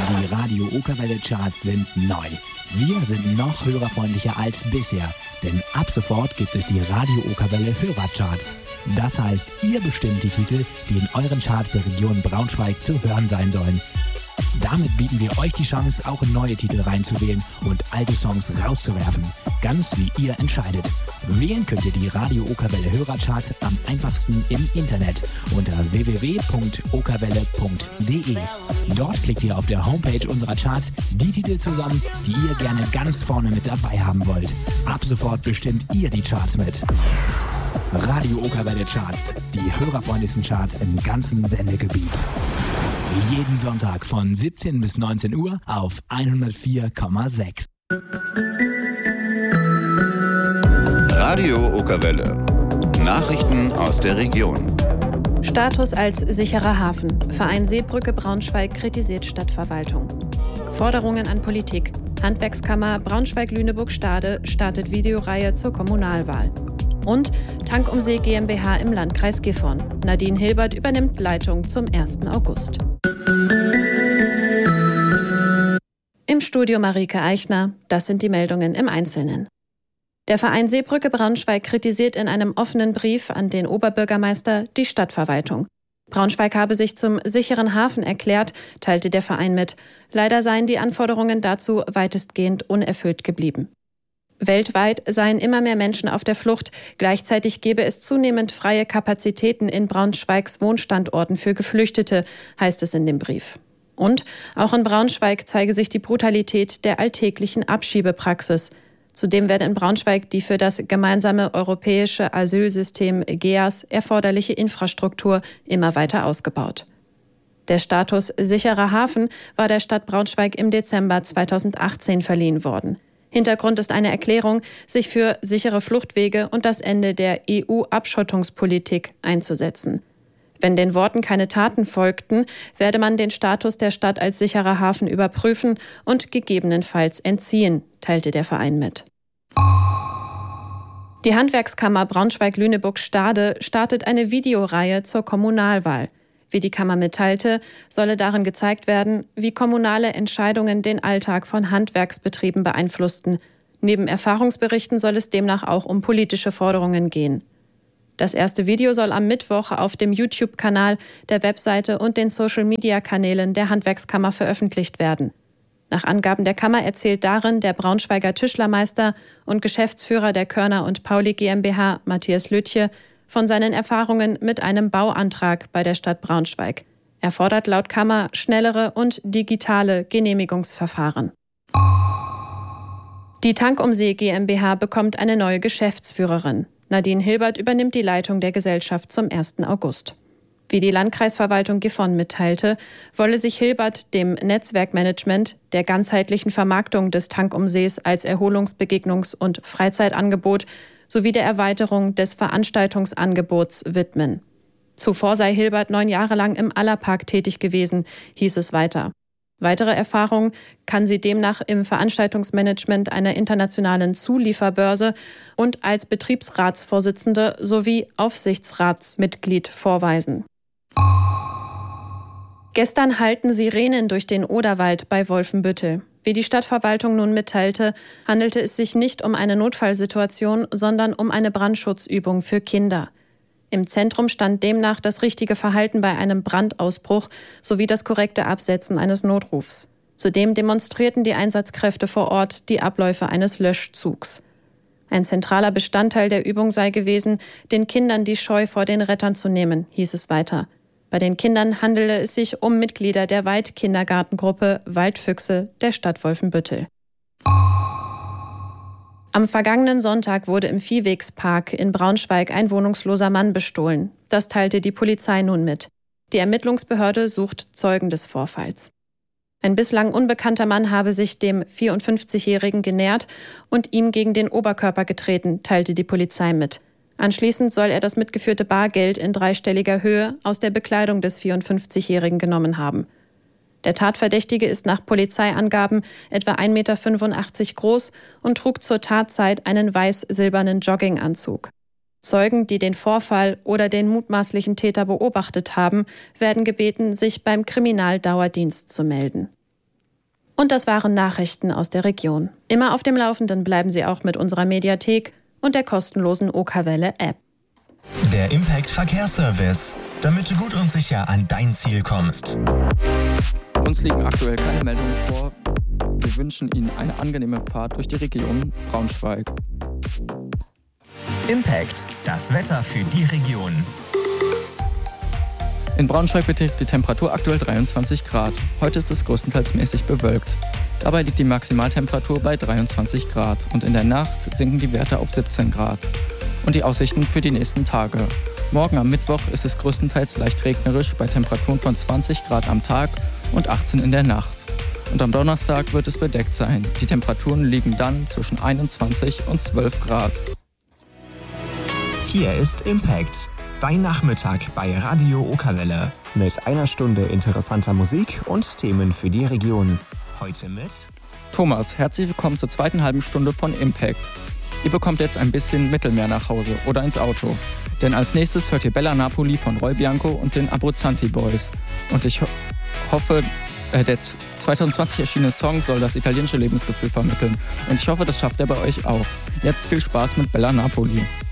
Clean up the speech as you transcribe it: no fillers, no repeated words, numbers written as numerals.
Die Radio Okerwelle Charts sind neu. Wir sind noch hörerfreundlicher als bisher, denn ab sofort gibt es die Radio Okerwelle Hörercharts. Das heißt, ihr bestimmt die Titel, die in euren Charts der Region Braunschweig zu hören sein sollen. Damit bieten wir euch die Chance, auch neue Titel reinzuwählen und alte Songs rauszuwerfen. Ganz wie ihr entscheidet. Wählen könnt ihr die Radio Okerwelle Hörercharts am einfachsten im Internet unter www.okerwelle.de. Dort klickt ihr auf der Homepage unserer Charts die Titel zusammen, die ihr gerne ganz vorne mit dabei haben wollt. Ab sofort bestimmt ihr die Charts mit. Radio Okerwelle Charts, die hörerfreundlichsten Charts im ganzen Sendegebiet. Jeden Sonntag von 17 bis 19 Uhr auf 104,6. Radio Okerwelle. Nachrichten aus der Region. Status als sicherer Hafen. Verein Seebrücke Braunschweig kritisiert Stadtverwaltung. Forderungen an Politik. Handwerkskammer Braunschweig-Lüneburg-Stade startet Videoreihe zur Kommunalwahl. Und Tank um See GmbH im Landkreis Gifhorn. Nadine Hilbert übernimmt Leitung zum 1. August. Im Studio Marike Eichner, das sind die Meldungen im Einzelnen. Der Verein Seebrücke Braunschweig kritisiert in einem offenen Brief an den Oberbürgermeister die Stadtverwaltung. Braunschweig habe sich zum sicheren Hafen erklärt, teilte der Verein mit. Leider seien die Anforderungen dazu weitestgehend unerfüllt geblieben. Weltweit seien immer mehr Menschen auf der Flucht. Gleichzeitig gebe es zunehmend freie Kapazitäten in Braunschweigs Wohnstandorten für Geflüchtete, heißt es in dem Brief. Und auch in Braunschweig zeige sich die Brutalität der alltäglichen Abschiebepraxis. Zudem werde in Braunschweig die für das gemeinsame europäische Asylsystem GEAS erforderliche Infrastruktur immer weiter ausgebaut. Der Status sicherer Hafen war der Stadt Braunschweig im Dezember 2018 verliehen worden. Hintergrund ist eine Erklärung, sich für sichere Fluchtwege und das Ende der EU-Abschottungspolitik einzusetzen. Wenn den Worten keine Taten folgten, werde man den Status der Stadt als sicherer Hafen überprüfen und gegebenenfalls entziehen, teilte der Verein mit. Die Handwerkskammer Braunschweig-Lüneburg-Stade startet eine Videoreihe zur Kommunalwahl. Wie die Kammer mitteilte, solle darin gezeigt werden, wie kommunale Entscheidungen den Alltag von Handwerksbetrieben beeinflussten. Neben Erfahrungsberichten soll es demnach auch um politische Forderungen gehen. Das erste Video soll am Mittwoch auf dem YouTube-Kanal, der Webseite und den Social-Media-Kanälen der Handwerkskammer veröffentlicht werden. Nach Angaben der Kammer erzählt darin der Braunschweiger Tischlermeister und Geschäftsführer der Körner und Pauli GmbH, Matthias Lütje, von seinen Erfahrungen mit einem Bauantrag bei der Stadt Braunschweig. Er fordert laut Kammer schnellere und digitale Genehmigungsverfahren. Die Tank um See GmbH bekommt eine neue Geschäftsführerin. Nadine Hilbert übernimmt die Leitung der Gesellschaft zum 1. August. Wie die Landkreisverwaltung Gifhorn mitteilte, wolle sich Hilbert dem Netzwerkmanagement, der ganzheitlichen Vermarktung des Tank um Sees als Erholungs-, Begegnungs- und Freizeitangebot sowie der Erweiterung des Veranstaltungsangebots widmen. Zuvor sei Hilbert 9 Jahre lang im Allerpark tätig gewesen, hieß es weiter. Weitere Erfahrung kann sie demnach im Veranstaltungsmanagement einer internationalen Zulieferbörse und als Betriebsratsvorsitzende sowie Aufsichtsratsmitglied vorweisen. Gestern hallten Sirenen durch den Oderwald bei Wolfenbüttel. Wie die Stadtverwaltung nun mitteilte, handelte es sich nicht um eine Notfallsituation, sondern um eine Brandschutzübung für Kinder. Im Zentrum stand demnach das richtige Verhalten bei einem Brandausbruch sowie das korrekte Absetzen eines Notrufs. Zudem demonstrierten die Einsatzkräfte vor Ort die Abläufe eines Löschzugs. Ein zentraler Bestandteil der Übung sei gewesen, den Kindern die Scheu vor den Rettern zu nehmen, hieß es weiter. Bei den Kindern handele es sich um Mitglieder der Waldkindergartengruppe Waldfüchse der Stadt Wolfenbüttel. Am vergangenen Sonntag wurde im Viehwegspark in Braunschweig ein wohnungsloser Mann bestohlen. Das teilte die Polizei nun mit. Die Ermittlungsbehörde sucht Zeugen des Vorfalls. Ein bislang unbekannter Mann habe sich dem 54-Jährigen genähert und ihm gegen den Oberkörper getreten, teilte die Polizei mit. Anschließend soll er das mitgeführte Bargeld in 3-stelliger Höhe aus der Bekleidung des 54-Jährigen genommen haben. Der Tatverdächtige ist nach Polizeiangaben etwa 1,85 Meter groß und trug zur Tatzeit einen weiß-silbernen Jogginganzug. Zeugen, die den Vorfall oder den mutmaßlichen Täter beobachtet haben, werden gebeten, sich beim Kriminaldauerdienst zu melden. Und das waren Nachrichten aus der Region. Immer auf dem Laufenden bleiben Sie auch mit unserer Mediathek und der kostenlosen OK-Welle-App. Der Impact Verkehrsservice, damit du gut und sicher an dein Ziel kommst. Uns liegen aktuell keine Meldungen vor. Wir wünschen Ihnen eine angenehme Fahrt durch die Region Braunschweig. Impact, das Wetter für die Region. In Braunschweig beträgt die Temperatur aktuell 23 Grad. Heute ist es größtenteils mäßig bewölkt. Dabei liegt die Maximaltemperatur bei 23 Grad und in der Nacht sinken die Werte auf 17 Grad. Und die Aussichten für die nächsten Tage. Morgen am Mittwoch ist es größtenteils leicht regnerisch bei Temperaturen von 20 Grad am Tag und 18 in der Nacht. Und am Donnerstag wird es bedeckt sein. Die Temperaturen liegen dann zwischen 21 und 12 Grad. Hier ist Impact, dein Nachmittag bei Radio OK-Welle. Mit einer Stunde interessanter Musik und Themen für die Region. Heute mit Thomas, herzlich willkommen zur zweiten halben Stunde von Impact. Ihr bekommt jetzt ein bisschen Mittelmeer nach Hause oder ins Auto. Denn als nächstes hört ihr Bella Napoli von Roy Bianco und den Abruzzanti Boys. Und ich hoffe, der 2020 erschienene Song soll das italienische Lebensgefühl vermitteln. Und ich hoffe, das schafft er bei euch auch. Jetzt viel Spaß mit Bella Napoli.